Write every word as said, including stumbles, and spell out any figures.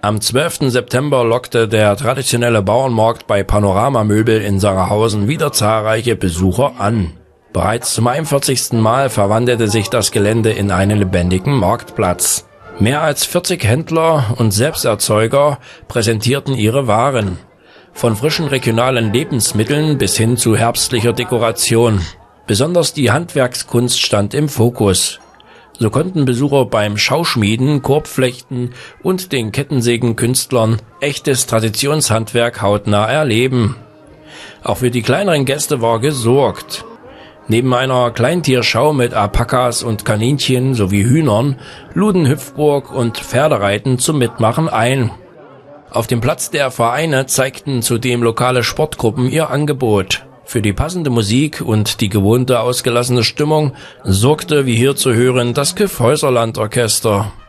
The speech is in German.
Am zwölften September lockte der traditionelle Bauernmarkt bei Panorama Möbel in Sarahausen wieder zahlreiche Besucher an. Bereits zum einundvierzigsten Mal verwandelte sich das Gelände in einen lebendigen Marktplatz. Mehr als vierzig Händler und Selbsterzeuger präsentierten ihre Waren. Von frischen regionalen Lebensmitteln bis hin zu herbstlicher Dekoration. Besonders die Handwerkskunst stand im Fokus. So konnten Besucher beim Schauschmieden, Korbflechten und den Kettensägenkünstlern echtes Traditionshandwerk hautnah erleben. Auch für die kleineren Gäste war gesorgt. Neben einer Kleintierschau mit Alpakas und Kaninchen sowie Hühnern luden Hüpfburg und Pferdereiten zum Mitmachen ein. Auf dem Platz der Vereine zeigten zudem lokale Sportgruppen ihr Angebot. Für die passende Musik und die gewohnte ausgelassene Stimmung sorgte, wie hier zu hören, das Kyffhäuserlandorchester.